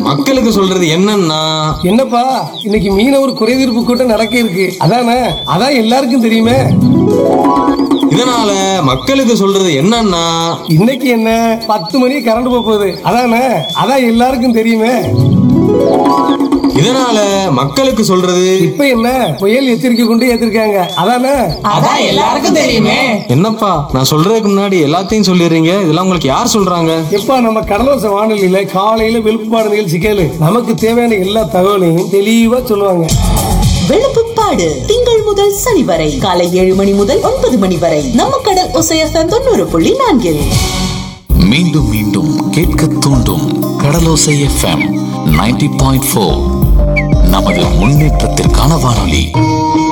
மக்களுக்கு சொல்றது என்னன்னா, என்னப்பா இன்னைக்கு மீனவர் குறைதீர்ப்பு கூட்டம் நடக்க இருக்கு, அதானே? அதான் எல்லாருக்கும் தெரியுமே. இதனால மக்களுக்கு சொல்றது என்னன்னா, இன்னைக்கு என்ன 10 மணி கரண்ட் போகுது, அதானே? அதான் எல்லாருக்கும் தெரியுமே. இதனால மக்களுக்கு சொல்றது இப்ப என்ன புயல் எச்சரிக்கை கொண்டு ஏத்திருக்காங்க, அதானே? அதான் எல்லாருக்கும் தெரியுமே. என்னப்பா நான் சொல்றதுக்கு முன்னாடி எல்லாத்தையும் சொல்லிடுறீங்க. இதெல்லாம் உங்களுக்கு யார் சொல்றாங்க? எப்பா நம்ம கடலோச வானொலியில காலையில வெளுப்புப்பாடு நிகழ்ச்சி கேளு. நமக்கு தேவையான எல்லா தகவலையும் தெளிவா சொல்லுவாங்க. வெளுப்புப்பாடு திங்கள் முதல் சனி வரை காலை 7 மணி முதல் 9 மணி வரை நம்ம கடல் ஒசையத்தன் 90.4. மீண்டும் மீண்டும் கேட்க தூண்டும் கடலோசை எஃப்எம் 90.4. நமது முன்னேற்றத்திற்கான வானொலி.